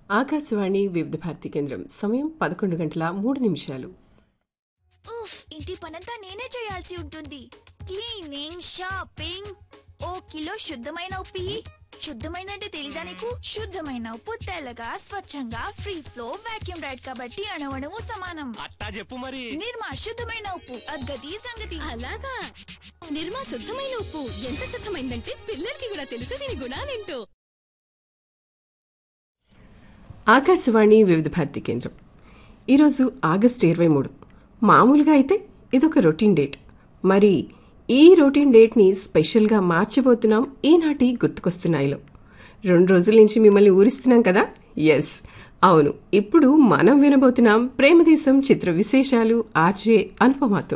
ఆకాశవాణి వివిధ భారతి కేంద్రం సమయం 11:03. ఉఫ్, ఇంటి పనంతా నేనే చేయాల్సి ఉంటుంది. క్లీనింగ్, షాపింగ్, ఓ కిలో శుద్ధమైన ఉప్పు ఇయ్యి. శుద్ధమైన అంటే తెలీదా నీకు? శుద్ధమైన ఉప్పు తెల్లగా స్వచ్ఛంగా ఫ్రీ ఫ్లో వాక్యూమ్ రైడ్ కాబట్టి అణువణువు సమానం. అట్టా చెప్పు మరి. నిర్మా శుద్ధమైన ఉప్పు అద్గతి సంగతి. అలాగా నిర్మా శుద్ధమైన ఉప్పు ఎంత శుద్ధమైందంటే పిల్లలకి కూడా తెలుసు దీని గుణాలేంటో. ఆకాశవాణి వివిధ భారతి కేంద్రం. ఈరోజు ఆగస్టు 23. మామూలుగా అయితే ఇదొక రొటీన్ డేట్. మరి ఈ రొటీన్ డేట్ని స్పెషల్గా మార్చిపోతున్నాం ఈనాటి గుర్తుకొస్తున్నాయిలో. 2 రోజుల నుంచి మిమ్మల్ని ఊరిస్తున్నాం కదా. ఎస్, అవును, ఇప్పుడు మనం వినబోతున్నాం ప్రేమదేశం చిత్ర విశేషాలు ఆర్జే అనుపమాతో.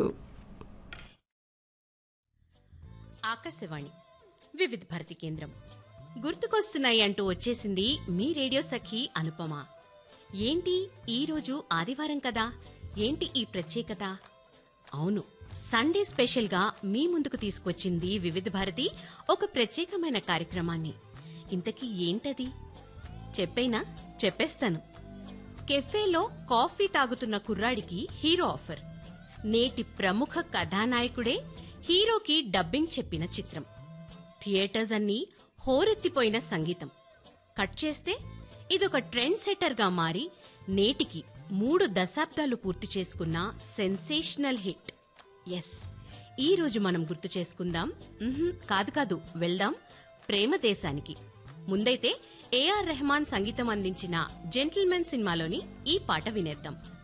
ఆకాశవాణి వివిధ భారతి కేంద్రం గుర్తుకొస్తున్నాయి అంటూ వచ్చేసింది మీ రేడియో సఖి అనుపమ. ఏంటి ఈరోజు ఆదివారం కదా, ఏంటి ఈ ప్రత్యేకత? అవును, సండే స్పెషల్గా మీ ముందుకు తీసుకొచ్చింది వివిధ భారతి ఒక ప్రత్యేకమైన కార్యక్రమాన్ని. ఇంతకీ ఏంటది చెప్పేస్తాను. కెఫేలో కాఫీ తాగుతున్న కుర్రాడికి హీరో ఆఫర్. నేటి ప్రముఖ కథానాయకుడే హీరోకి డబ్బింగ్ చెప్పిన చిత్రం. థియేటర్స్ అన్నీ హోరెత్తిపోయిన సంగీతం. కట్ చేస్తే ఇదొక ట్రెండ్ సెట్టర్గా మారి నేటికి 3 దశాబ్దాలు పూర్తి చేసుకున్న సెన్సేషనల్ హిట్. ఎస్, ఈరోజు మనం గుర్తు చేసుకుందాం. కాదు, వెళ్దాం ప్రేమ దేశానికి. ముందైతే ఏఆర్ రెహమాన్ సంగీతం అందించిన జెంటిల్మెన్ సినిమాలోని ఈ పాట వినేద్దాం.